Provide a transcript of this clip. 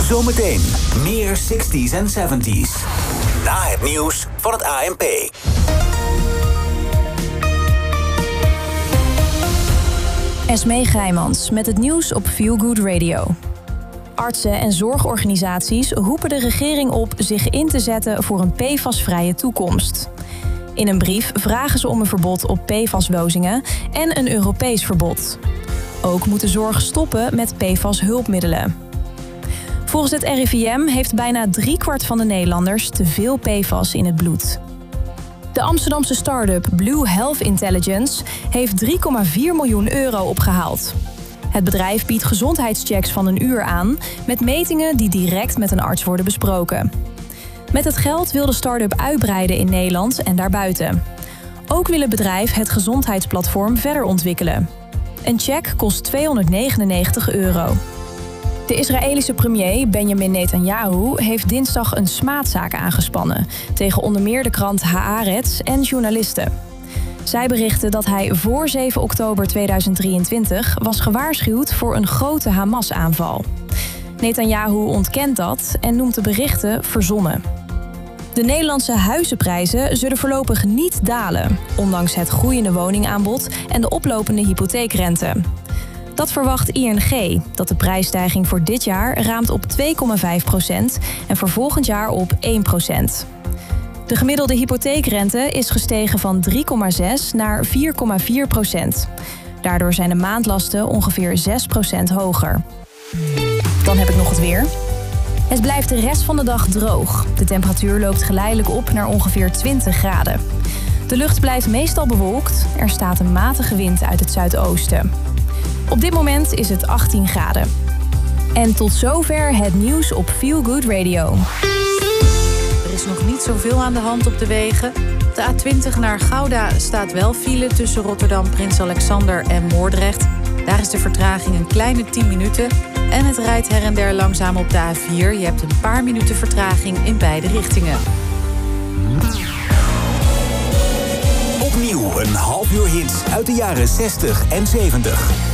Zometeen meer 60s en 70s. Na het nieuws van het ANP. Esmee Grijmans met het nieuws op Feel Good Radio. Artsen en zorgorganisaties roepen de regering op zich in te zetten voor een PFAS-vrije toekomst. In een brief vragen ze om een verbod op PFAS-lozingen en een Europees verbod. Ook moet de zorg stoppen met PFAS-hulpmiddelen. Volgens het RIVM heeft bijna 3/4 van de Nederlanders te veel PFAS in het bloed. De Amsterdamse start-up Blue Health Intelligence heeft €3,4 miljoen opgehaald. Het bedrijf biedt gezondheidschecks van een uur aan met metingen die direct met een arts worden besproken. Met het geld wil de start-up uitbreiden in Nederland en daarbuiten. Ook wil het bedrijf het gezondheidsplatform verder ontwikkelen. Een check kost €299. De Israëlische premier Benjamin Netanyahu heeft dinsdag een smaadzaak aangespannen tegen onder meer de krant Haaretz en journalisten. Zij berichten dat hij voor 7 oktober 2023 was gewaarschuwd voor een grote Hamas-aanval. Netanyahu ontkent dat en noemt de berichten verzonnen. De Nederlandse huizenprijzen zullen voorlopig niet dalen, ondanks het groeiende woningaanbod en de oplopende hypotheekrente. Dat verwacht ING, dat de prijsstijging voor dit jaar raamt op 2,5% en voor volgend jaar op 1%. De gemiddelde hypotheekrente is gestegen van 3,6 naar 4,4%. Daardoor zijn de maandlasten ongeveer 6% hoger. Dan heb ik nog het weer. Het blijft de rest van de dag droog. De temperatuur loopt geleidelijk op naar ongeveer 20 graden. De lucht blijft meestal bewolkt. Er staat een matige wind uit het zuidoosten. Op dit moment is het 18 graden. En tot zover het nieuws op Feel Good Radio. Er is nog niet zoveel aan de hand op de wegen. De A20 naar Gouda staat wel file tussen Rotterdam, Prins Alexander en Moordrecht. Daar is de vertraging een kleine 10 minuten. En het rijdt her en der langzaam op de A4. Je hebt een paar minuten vertraging in beide richtingen. Opnieuw een half uur hits uit de jaren 60 en 70.